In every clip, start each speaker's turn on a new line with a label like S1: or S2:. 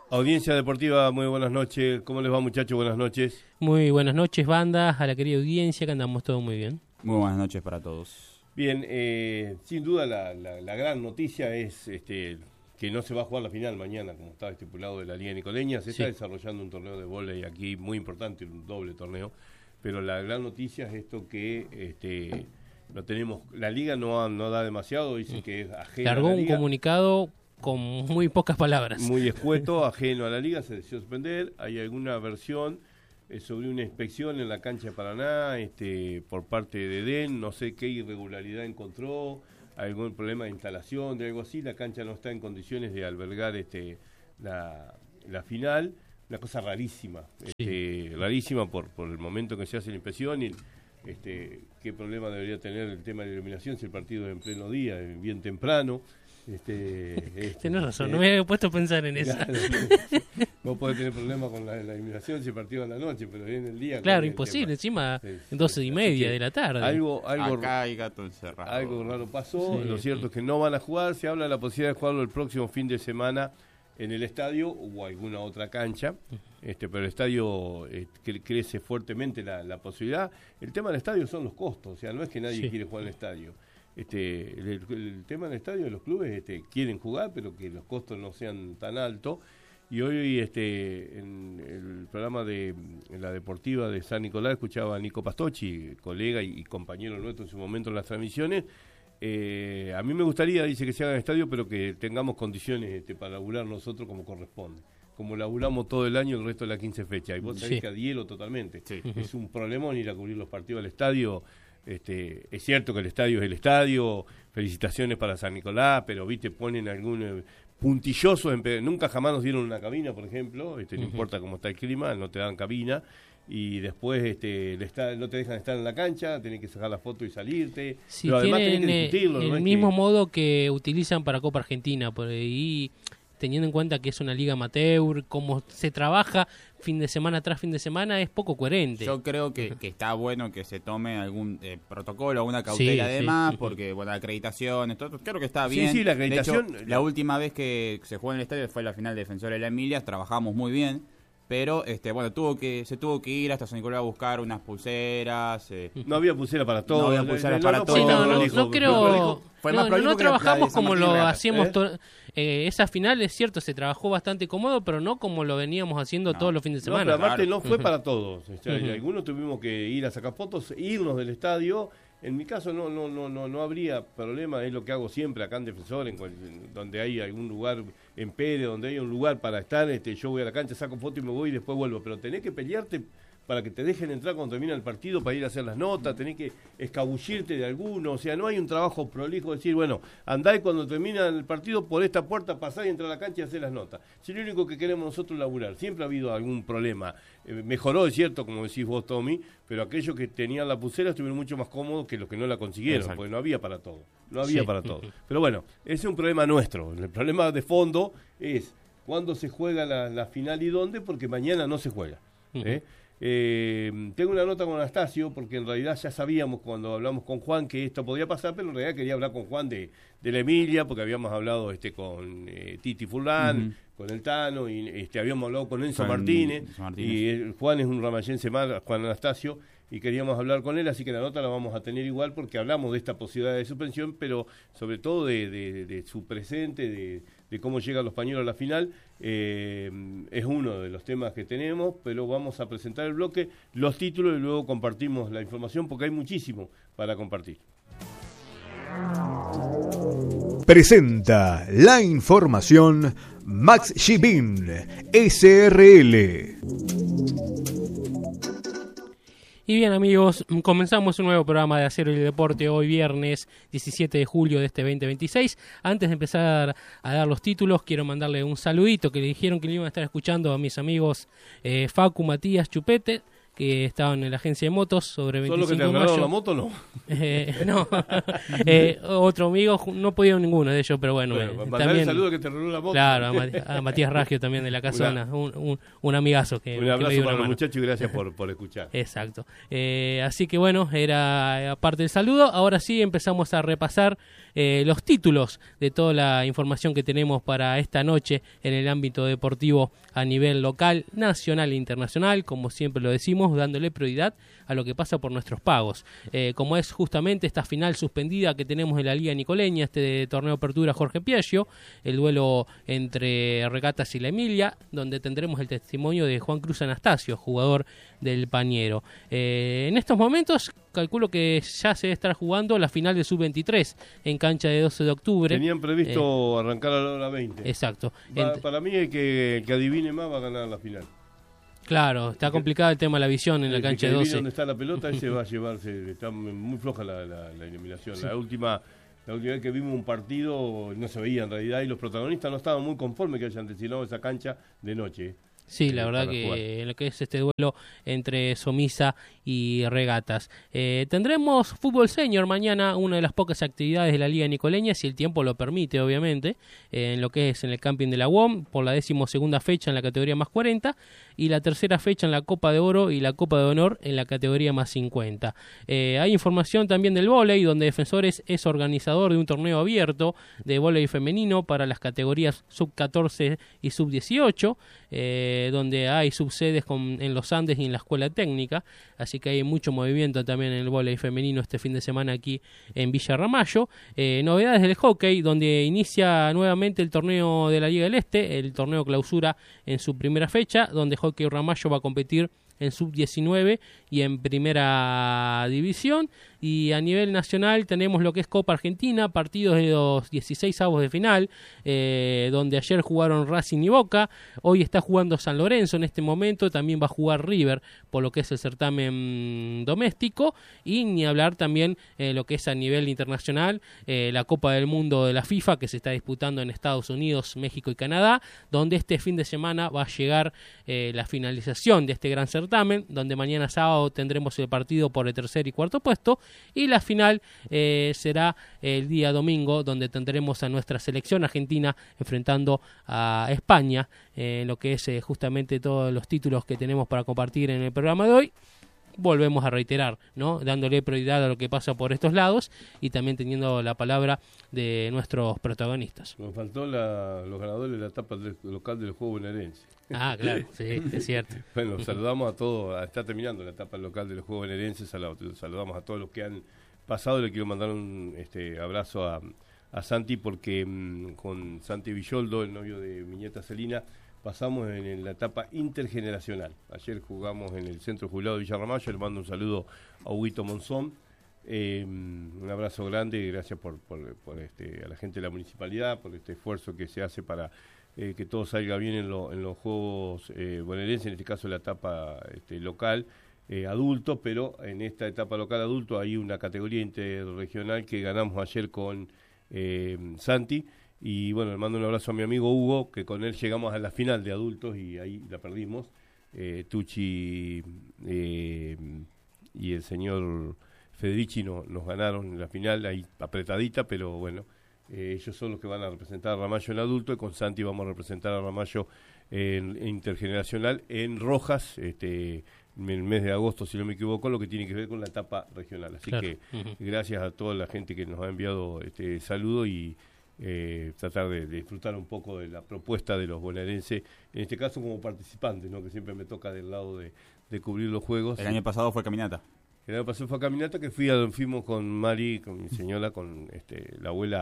S1: Audiencia deportiva, muy buenas noches. ¿Cómo les va, muchachos? Buenas noches.
S2: Muy buenas noches, banda, a la querida audiencia, que andamos todo muy bien.
S3: Muy buenas noches para todos.
S1: Bien, sin duda la gran noticia es que no se va a jugar la final mañana, como estaba estipulado de la Liga Nicoleña. Se está desarrollando un torneo de vóley aquí muy importante, un doble torneo. Pero la gran noticia es esto que no tenemos, la Liga no da demasiado, dice que es ajena
S2: Largó
S1: a la Liga.
S2: Un comunicado con muy pocas palabras.
S1: Muy escueto, ajeno a la Liga, se decidió suspender. Hay alguna versión sobre una inspección en la cancha de Paraná por parte de EDEN, no sé qué irregularidad encontró, algún problema de instalación, de algo así. La cancha no está en condiciones de albergar la final. Una cosa rarísima, rarísima por el momento que se hace la inspección y qué problema debería tener el tema de la iluminación si el partido es en pleno día, bien temprano.
S2: Tenés razón, no me había puesto a pensar en eso.
S1: Claro, vos podés tener problemas con la iluminación si el partido es en la noche, pero en el día.
S2: Claro, imposible, encima 12:30 de la tarde.
S1: Algo
S3: Acá hay gato encerrado.
S1: Algo raro pasó, lo cierto es que no van a jugar, se habla de la posibilidad de jugarlo el próximo fin de semana en el estadio o alguna otra cancha, pero el estadio crece fuertemente la posibilidad. El tema del estadio son los costos, o sea, no es que nadie quiere jugar en el estadio. El tema del estadio de los clubes quieren jugar, pero que los costos no sean tan altos. Y hoy en el programa en la deportiva de San Nicolás escuchaba a Nico Pastocchi, colega y compañero nuestro en su momento en las transmisiones. A mí me gustaría, dice, que se haga en el estadio, pero que tengamos condiciones para laburar nosotros como corresponde. Como laburamos todo el año el resto de la 15 fecha. Y vos sabés que adhiero totalmente. Sí. Es un problemón ir a cubrir los partidos al estadio. Es cierto que el estadio es el estadio, felicitaciones para San Nicolás, pero ponen algún puntilloso, nunca jamás nos dieron una cabina, por ejemplo, no importa cómo está el clima, no te dan cabina, y después no te dejan estar en la cancha, tenés que sacar la foto y salirte,
S2: sí,
S1: pero además
S2: tienen
S1: tenés que discutirlo.
S2: el mismo modo que utilizan para Copa Argentina, por ahí, teniendo en cuenta que es una liga amateur, como se trabaja fin de semana tras fin de semana, es poco coherente.
S3: Yo creo que está bueno que se tome algún protocolo, alguna cautela además, porque la acreditación, todo, creo que está bien.
S1: Sí, la acreditación.
S3: De hecho, la última vez que se jugó en el estadio fue la final de Defensor de la Emilia, trabajamos muy bien, pero se tuvo que ir hasta San Nicolás a buscar unas pulseras.
S1: No había pulsera para todos.
S3: No había pulseras para todos.
S2: Sí, no creo. No trabajamos como lo hacíamos. Esa final, es cierto, se trabajó bastante cómodo, pero no como lo veníamos haciendo todos los fines de semana.
S1: Pero aparte no fue para todos. Algunos tuvimos que ir a sacar fotos, irnos del estadio. En mi caso no habría problema, es lo que hago siempre acá en Defensor, donde hay algún lugar en Pérez, donde hay un lugar para estar, yo voy a la cancha, saco foto y me voy y después vuelvo, pero tenés que pelearte para que te dejen entrar cuando termina el partido para ir a hacer las notas, tenés que escabullirte de alguno, o sea, no hay un trabajo prolijo de decir, bueno, andá y cuando termina el partido por esta puerta pasá y entra a la cancha y hacés las notas. Si lo único que queremos nosotros laburar, siempre ha habido algún problema, mejoró, es cierto, como decís vos, Tommy, pero aquellos que tenían la pulsera estuvieron mucho más cómodos que los que no la consiguieron. Exacto. Porque no había para todo, para todo. Pero bueno, ese es un problema nuestro, el problema de fondo es cuándo se juega la final y dónde, porque mañana no se juega, tengo una nota con Anastasio porque en realidad ya sabíamos cuando hablamos con Juan que esto podía pasar, pero en realidad quería hablar con Juan de la Emilia porque habíamos hablado con Titi Furlan, con el Tano y habíamos hablado con Enzo Martínez. Y Juan es un ramayense más, Juan Anastasio, y queríamos hablar con él, así que la nota la vamos a tener igual porque hablamos de esta posibilidad de suspensión, pero sobre todo de su presente, de cómo llegan los pañuelos a la final. Es uno de los temas que tenemos, pero vamos a presentar el bloque, los títulos y luego compartimos la información porque hay muchísimo para compartir.
S4: Presenta la información Max Shibin, SRL.
S2: Y bien, amigos, comenzamos un nuevo programa de Acero y Deporte hoy viernes 17 de julio de este 2026. Antes de empezar a dar los títulos, quiero mandarle un saludito que le dijeron que le iban a estar escuchando a mis amigos Facu, Matías, Chupete, que estaban en la agencia de motos sobre 25
S1: ¿Solo que te
S2: de
S1: regalaron
S2: mayo.
S1: la moto no?
S2: No, otro amigo, no pudieron ninguno de ellos, pero bueno,
S1: Mandale
S2: también,
S1: el saludo que te regaló la moto.
S2: claro, a Matías Raggio también de la Casona, un amigazo que
S1: Un
S2: me
S1: abrazo
S2: dio una
S1: para los
S2: mano.
S1: muchachos y gracias por escuchar.
S2: Exacto. Así que bueno, era parte del saludo. Ahora sí empezamos a repasar los títulos de toda la información que tenemos para esta noche en el ámbito deportivo a nivel local, nacional e internacional, como siempre lo decimos, dándole prioridad a lo que pasa por nuestros pagos. Como es justamente esta final suspendida que tenemos en la Liga Nicoleña, este torneo Apertura Jorge Piaggio, el duelo entre Regatas y la Emilia, donde tendremos el testimonio de Juan Cruz Anastasio, jugador del Pañero. En estos momentos calculo que ya se debe estar jugando la final de Sub-23 en cancha de 12 de octubre.
S1: Tenían previsto arrancar a la hora 20.
S2: Exacto.
S1: Para mí el que adivine más va a ganar la final.
S2: Claro, está complicado el tema de la visión en la cancha de 12.
S1: Donde está la pelota, ese va a llevarse. Está muy floja la eliminación. Sí. La última vez que vimos un partido no se veía en realidad y los protagonistas no estaban muy conformes que hayan destinado esa cancha de noche.
S2: Sí, la verdad que en lo que es este duelo entre Somisa y Regatas. Tendremos fútbol senior mañana, una de las pocas actividades de la Liga Nicoleña, si el tiempo lo permite, obviamente, en lo que es en el camping de la UOM, por la 12ª fecha en la categoría más 40, y la tercera fecha en la Copa de Oro y la Copa de Honor en la categoría más 50. Hay información también del vóley, donde Defensores es organizador de un torneo abierto de vóley femenino para las categorías sub-14 y sub-18, donde hay subsedes en los Andes y en la Escuela Técnica, así que hay mucho movimiento también en el vóley femenino este fin de semana aquí en Villa Ramallo. Novedades del hockey, donde inicia nuevamente el torneo de la Liga del Este, el torneo clausura en su primera fecha, donde Hockey Ramallo va a competir en sub-19 y en primera división. Y a nivel nacional tenemos lo que es Copa Argentina, partidos de los 16avos de final, donde ayer jugaron Racing y Boca, hoy está jugando San Lorenzo en este momento, también va a jugar River por lo que es el certamen doméstico, y ni hablar también lo que es a nivel internacional, la Copa del Mundo de la FIFA que se está disputando en Estados Unidos, México y Canadá, donde este fin de semana va a llegar la finalización de este gran certamen, donde mañana sábado tendremos el partido por el tercer y cuarto puesto, y la final será el día domingo, donde tendremos a nuestra selección argentina enfrentando a España, lo que es justamente todos los títulos que tenemos para compartir en el programa de hoy. Volvemos a reiterar, ¿no? Dándole prioridad a lo que pasa por estos lados y también teniendo la palabra de nuestros protagonistas.
S1: Nos faltó los ganadores de la etapa local del juego bonaerense.
S2: Ah, claro, sí, es cierto.
S1: Bueno, saludamos a todos, está terminando la etapa local del juego bonaerense, saludamos a todos los que han pasado. Le quiero mandar un abrazo a Santi porque con Santi Villoldo, el novio de mi nieta Celina, pasamos en la etapa intergeneracional. Ayer jugamos en el Centro Jubilado de Villa Ramallo. Le mando un saludo a Huguito Monzón. Un abrazo grande y gracias por a la gente de la municipalidad, por este esfuerzo que se hace para que todo salga bien en los Juegos bonaerenses, en este caso la etapa local adulto, pero en esta etapa local adulto hay una categoría interregional que ganamos ayer con Santi. Y bueno, le mando un abrazo a mi amigo Hugo, que con él llegamos a la final de adultos y ahí la perdimos. Tucci y el señor Federici nos ganaron en la final, ahí apretadita, pero bueno, ellos son los que van a representar a Ramallo en adulto, y con Santi vamos a representar a Ramallo en intergeneracional en Rojas, en el mes de agosto, si no me equivoco, lo que tiene que ver con la etapa regional. Así claro. Que gracias a toda la gente que nos ha enviado saludo y tratar de disfrutar un poco de la propuesta de los bonaerenses, en este caso como participantes, ¿no? Que siempre me toca del lado de cubrir los juegos.
S3: El año pasado fue caminata.
S1: El año pasado fue caminata, que fuimos con Mari, con mi señora, con la abuela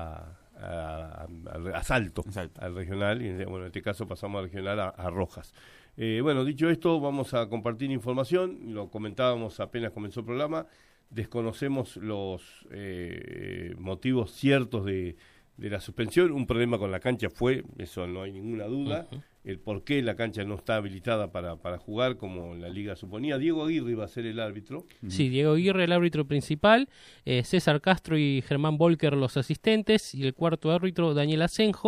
S1: a Salto, al regional, y bueno, en este caso pasamos al regional a Rojas. Bueno, dicho esto, vamos a compartir información, lo comentábamos apenas comenzó el programa, desconocemos los motivos ciertos de la suspensión. Un problema con la cancha fue, eso no hay ninguna duda, el por qué la cancha no está habilitada para jugar como la liga suponía. Diego Aguirre iba a ser el árbitro.
S2: Sí, Diego Aguirre el árbitro principal, César Castro y Germán Volker los asistentes, y el cuarto árbitro Daniel Asenjo.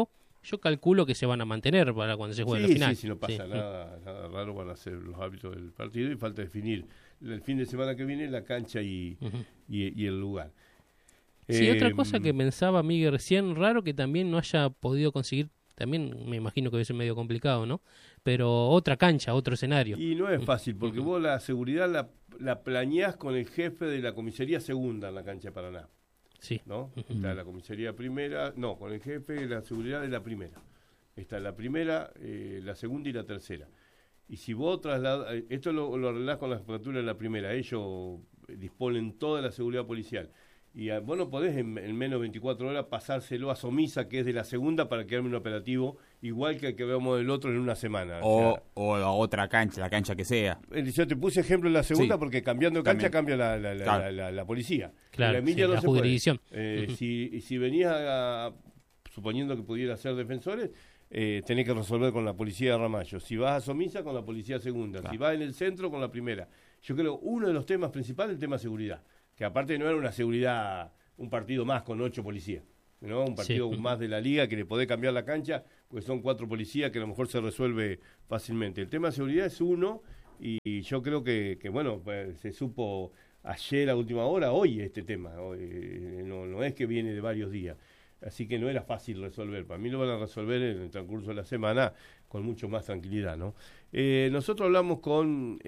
S2: yo calculo que se van a mantener para cuando se juegue la final.
S1: Sí, si no pasa nada raro van a ser los árbitros del partido y falta definir el fin de semana que viene la cancha y el lugar.
S2: Sí, otra cosa que pensaba Miguel recién, raro que también no haya podido conseguir, también me imagino que debe ser medio complicado, ¿no? Pero otra cancha, otro escenario.
S1: Y no es fácil, porque vos la seguridad la planeás con el jefe de la comisaría segunda en la cancha de Paraná.
S2: Sí.
S1: ¿No? Está la comisaría primera, no, con el jefe de la seguridad de la primera. Está la primera, la segunda y la tercera. Y si vos trasladas, esto lo arreglás con la jefatura de la primera, ellos disponen toda la seguridad policial. Y vos no podés en menos de 24 horas pasárselo a Somisa, que es de la segunda, para que arme un operativo igual que el que veamos del otro en una semana.
S3: O a otra cancha, la cancha que sea.
S1: Yo te puse ejemplo en la segunda porque cambiando de cancha
S3: también
S1: cambia la policía.
S2: Claro,
S1: la Emilia no
S2: la
S1: se
S2: jurisdicción.
S1: puede. Si venías, suponiendo que pudiera ser defensores, tenés que resolver con la policía de Ramallo. Si vas a Somisa, con la policía segunda. Si vas en el centro, con la primera. Yo creo uno de los temas principales es el tema seguridad. Que aparte no era una seguridad, un partido más con 8 policías, ¿no? Un partido más de la liga que le podés cambiar la cancha, pues son 4 policías que a lo mejor se resuelve fácilmente. El tema de seguridad es uno, y yo creo que bueno, pues, se supo ayer a última hora, hoy este tema, no es que viene de varios días. Así que no era fácil resolver. Para mí lo van a resolver en el transcurso de la semana con mucho más tranquilidad, ¿no? Nosotros hablamos con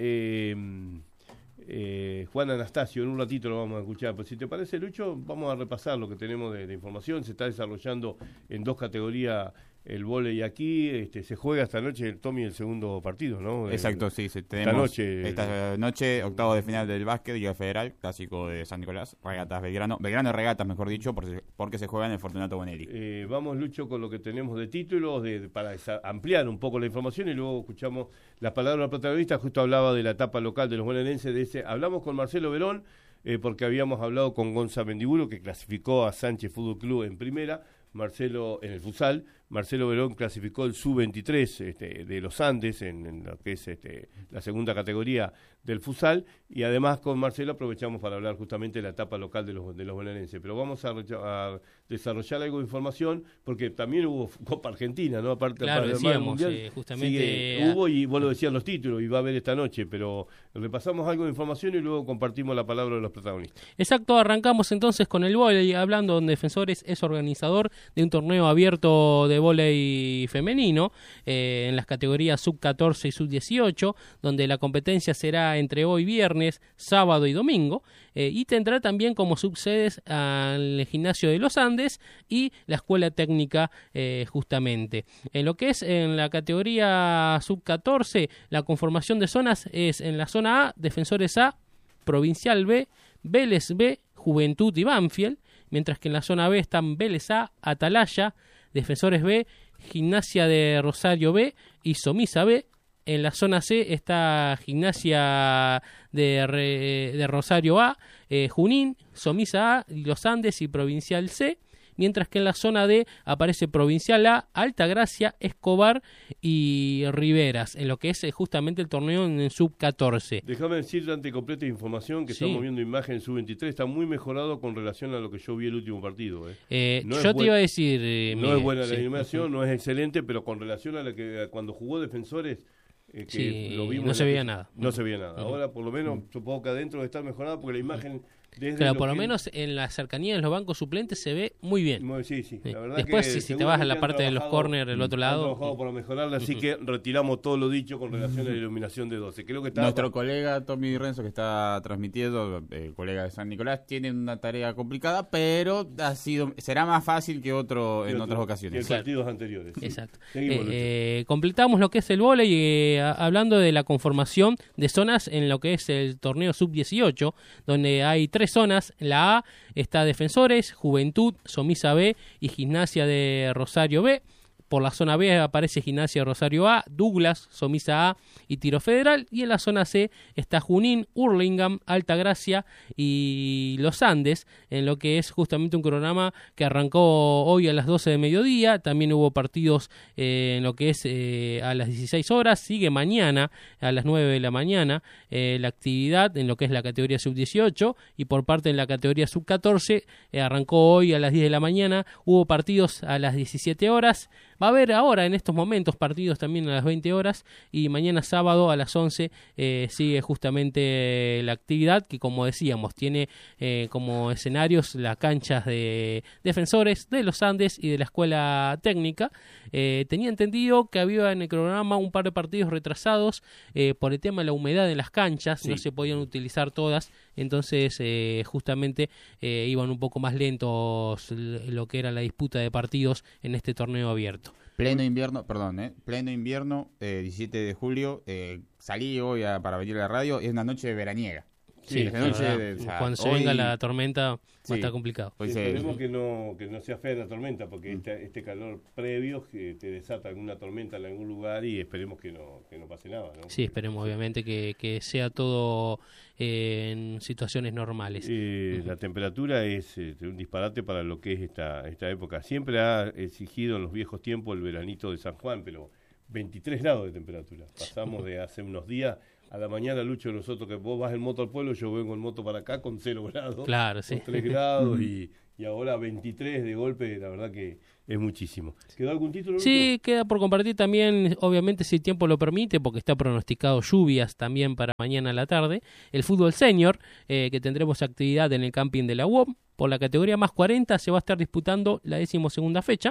S1: Juan Anastasio, en un ratito lo vamos a escuchar, pero si te parece, Lucho, vamos a repasar lo que tenemos de información. Se está desarrollando en 2 categorías el vóley aquí, se juega esta noche, Tommy, el segundo partido, ¿no?
S3: Exacto, sí, tenemos esta noche octavo de final del básquet, Liga Federal, clásico de San Nicolás, Regatas Belgrano y Regatas, mejor dicho, porque se juega en el Fortunato Bonelli.
S1: Vamos, Lucho, con lo que tenemos de títulos, para ampliar un poco la información, y luego escuchamos las palabras del protagonista. Justo hablaba de la etapa local de los bonaerenses, hablamos con Marcelo Verón, porque habíamos hablado con Gonza Mendiburo, que clasificó a Sánchez Fútbol Club en primera, Marcelo en el futsal. Marcelo Verón clasificó el sub-23 de los Andes en lo que es la segunda categoría del futsal, y además con Marcelo aprovechamos para hablar justamente de la etapa local de los bonaerenses. Pero vamos a desarrollar algo de información, porque también hubo Copa Argentina, ¿no? Aparte
S2: del
S1: Mundial,
S2: justamente
S1: hubo, y vos lo decías los títulos, y va a haber esta noche, pero repasamos algo de información y luego compartimos la palabra de los protagonistas.
S2: Exacto, arrancamos entonces con el vóley, hablando donde Defensores es organizador de un torneo abierto de vóley femenino en las categorías sub-14 y sub-18, donde la competencia será entre hoy viernes, sábado y domingo, y tendrá también como subsedes al Gimnasio de los Andes y la Escuela Técnica justamente. En lo que es en la categoría sub-14, la conformación de zonas es en la zona A, Defensores A, Provincial B, Vélez B, Juventud y Banfield, mientras que en la zona B están Vélez A, Atalaya, Defensores B, Gimnasia de Rosario B y Somisa B. En la zona C está Gimnasia de Rosario A, Junín, Somisa A, Los Andes y Provincial C. Mientras que en la zona D aparece Provincial A, Altagracia, Escobar y Riveras, en lo que es justamente el torneo en sub-14.
S1: Déjame decirte, ante completa información, que estamos viendo imagen sub-23, está muy mejorado con relación a lo que yo vi el último partido.
S2: Yo te iba a decir...
S1: no es buena la animación, no es excelente, pero con relación a la que cuando jugó Defensores... lo vimos
S2: no se veía nada.
S1: No se veía nada. Ahora, por lo menos, supongo que adentro debe estar mejorado, porque la imagen...
S2: Claro, por lo menos en la cercanía de los bancos suplentes se ve muy bien.
S1: Sí. La verdad
S2: después,
S1: que
S2: si te vas a la parte de los corners del otro lado...
S1: Han trabajado para mejorarla, así que retiramos todo lo dicho con relación a la iluminación de 12. Creo que
S3: nuestro colega Tommy Renzo, que está transmitiendo, el colega de San Nicolás, tiene una tarea complicada, pero será más fácil que en otras ocasiones.
S1: Que en partidos anteriores.
S2: Sí. Exacto. Completamos lo que es el vóley, hablando de la conformación de zonas en lo que es el torneo sub-18, donde hay 3 zonas. En la A está Defensores, Juventud, Somisa B y Gimnasia de Rosario B. Por la zona B aparece Gimnasia de Rosario A, Douglas, Somisa A y Tiro Federal. Y en la zona C está Junín, Hurlingham, Altagracia y Los Andes, en lo que es justamente un programa que arrancó hoy a las 12 de mediodía. También hubo partidos en lo que es a las 16 horas. Sigue mañana a las 9 de la mañana la actividad en lo que es la categoría sub-18. Y por parte de la categoría sub-14 arrancó hoy a las 10 de la mañana. Hubo partidos a las 17 horas. Va a haber ahora en estos momentos partidos también a las 20 horas y mañana sábado a las 11 sigue justamente la actividad que, como decíamos, tiene como escenarios las canchas de Defensores, de los Andes y de la Escuela Técnica. Tenía entendido que había en el cronograma un par de partidos retrasados por el tema de la humedad en las canchas, no se podían utilizar todas, entonces justamente iban un poco más lentos lo que era la disputa de partidos en este torneo abierto.
S3: Pleno invierno, 17 de julio, salí hoy para venir a la radio, es una noche veraniega.
S2: Sí, cuando se venga la tormenta va a estar complicado.
S1: Esperemos que no sea fea la tormenta, porque este calor previo que te desata alguna tormenta en algún lugar y esperemos que no pase nada, ¿no?
S2: Sí, esperemos obviamente que sea todo en situaciones normales.
S1: La temperatura es un disparate para lo que es esta época. Siempre ha exigido en los viejos tiempos el veranito de San Juan, pero 23 grados de temperatura. Pasamos de hace unos días... A la mañana, Lucho, nosotros que vos vas en moto al pueblo, yo vengo en moto para acá con 0 grados,
S2: claro, sí.
S1: con 3 grados y ahora 23 de golpe, la verdad que es muchísimo. ¿Quedó algún título, Lucho?
S2: Sí, queda por compartir también, obviamente si el tiempo lo permite, porque está pronosticado lluvias también para mañana a la tarde, el fútbol senior, que tendremos actividad en el camping de la UOM. Por la categoría más 40 se va a estar disputando la 12ª fecha.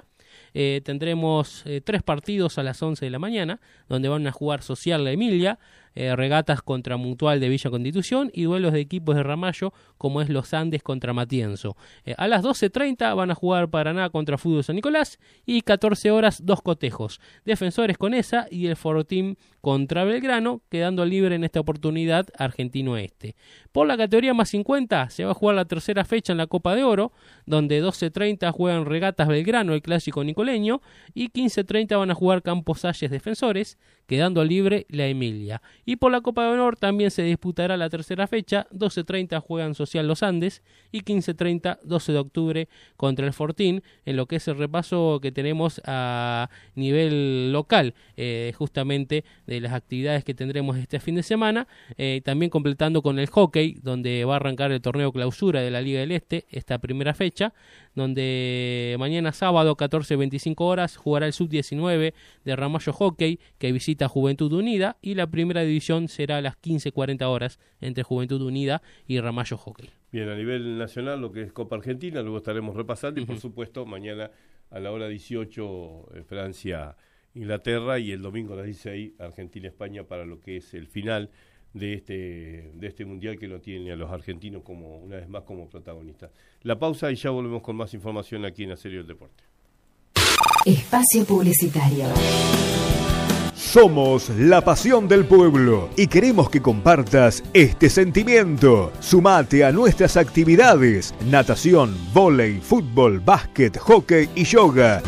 S2: Tendremos 3 partidos a las 11 de la mañana, donde van a jugar Social La Emilia, regatas contra Mutual de Villa Constitución y duelos de equipos de Ramallo, como es Los Andes contra Matienzo. A las 12:30 van a jugar Paraná contra Fútbol San Nicolás y 14 horas 2 cotejos. Defensores con esa y el Fortín contra Belgrano, quedando libre en esta oportunidad Argentino Este. Por la categoría más 50 se va a jugar la tercera fecha en la Copa de Oro, donde 12:30 juegan Regatas Belgrano, el clásico nicoleño, y 15:30 van a jugar Campos Salles Defensores, quedando libre La Emilia. Y por la Copa de Honor también se disputará la tercera fecha, 12:30 juegan Social Los Andes y 15:30, 12 de octubre, contra el Fortín, en lo que es el repaso que tenemos a nivel local, justamente de las actividades que tendremos este fin de semana, también completando con el hockey, donde va a arrancar el torneo clausura de la Liga del Este, esta primera fecha, donde mañana sábado 14:25 horas jugará el sub-19 de Ramallo Hockey, que visita Juventud Unida, y la primera división será a las 15:40 horas entre Juventud Unida y Ramallo Hockey.
S1: Bien, a nivel nacional lo que es Copa Argentina, luego estaremos repasando y por supuesto mañana a la hora 18 Francia-Inglaterra y el domingo a las 16 Argentina-España para lo que es el final de este mundial que no tiene a los argentinos como una vez más como protagonistas. La pausa y ya volvemos con más información aquí en Aserio del Deporte.
S5: Espacio publicitario.
S4: Somos la pasión del pueblo y queremos que compartas este sentimiento. Sumate a nuestras actividades: natación, vóley, fútbol, básquet, hockey y yoga.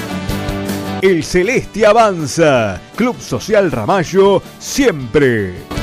S4: El Celeste avanza. Club Social Ramallo siempre.